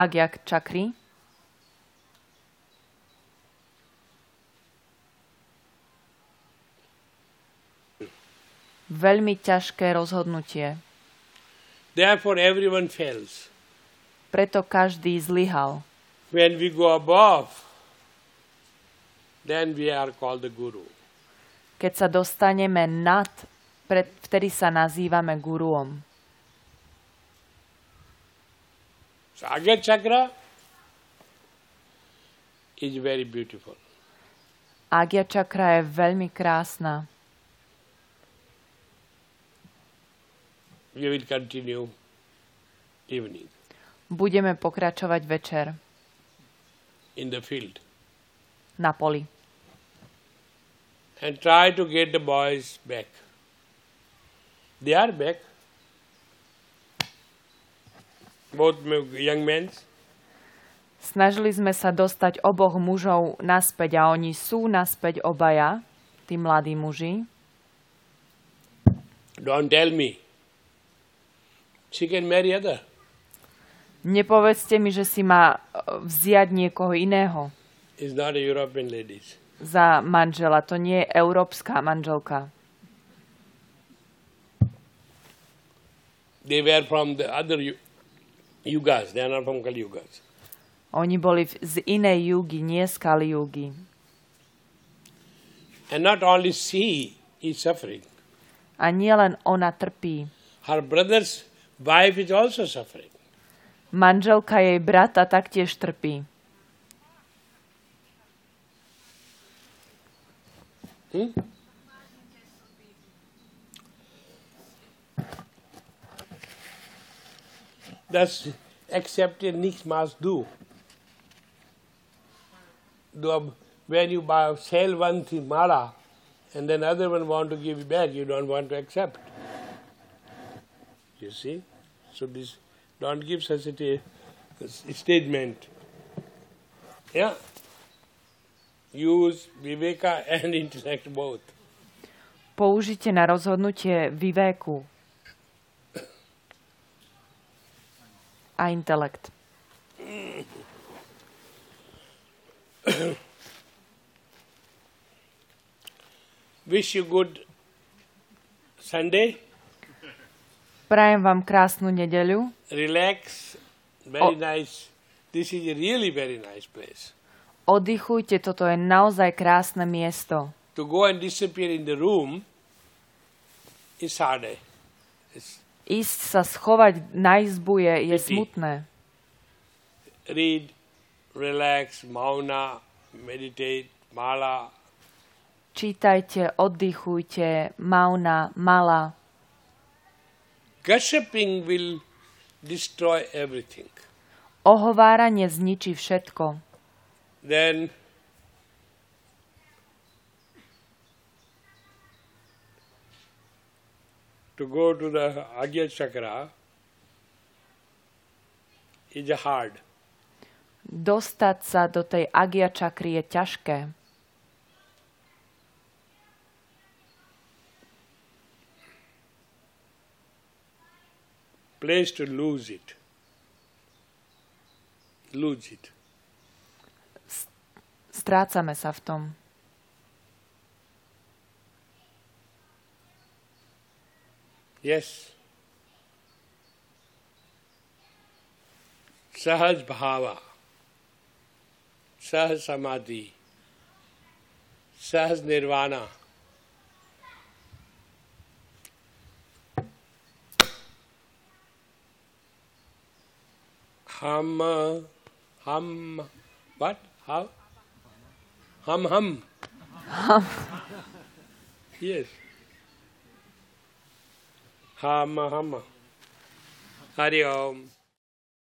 Agya čakry. Veľmi ťažké rozhodnutie. Therefore everyone fails. Preto každý zlyhal. When we go above, then we are called the guru. Keď sa dostaneme nad, vtedy sa nazývame guruom. So Agya Chakra is very beautiful. Agya čakra je veľmi krásna. We will continue evening Budeme pokračovať večer in the field na poli. and try to get the boys back. They are back. Both young men. Snažili sme sa dostať oboch mužov naspäť a oni sú naspäť obaja, tí mladí muži. Don't tell me. She can marry other. Nepovedzte mi, že si má vziať niekoho iného It's not a European ladies. za manžela. To nie je európska manželka. They were from the other yugas. They are not from Kali yugas. Oni boli z inej júgy, nie z Kali júgy. And not only she is suffering. A nie len ona trpí. Her brother's wife is also suffering. Manželka jej brata taktiež trpí. Thus, accepted nichts must do. When you sell one thing, mala, and then other one want to give you back, you don't want to accept. You see? So this, don't give such a statement. Yeah? Use viveka and intellect both. Použite na rozhodnutie vivéku a intelekt. Wish you good Sunday. Prajem vám krásnu nedeľu. Relax. Very nice. This is a really very nice place. Oddychujte, toto je naozaj krásne miesto. To go and disappear in the room is hard. Ísť sa schovať na izbu je smutné. Read, relax, mauna, meditate, mala. Čítajte, oddychujte, mauna, mala. Gossiping will destroy everything. Ohováranie zničí všetko. Then to go to the Agya Chakra is hard. Dostať sa do tej Agya čakry je ťažké. Place to lose it. Lose it. Strácame sa v tom. Yes. Sahaj bhava, Sahaj samadhi, Sahaj nirvana. What? How? Hum. Yes. Hum. Hari Om.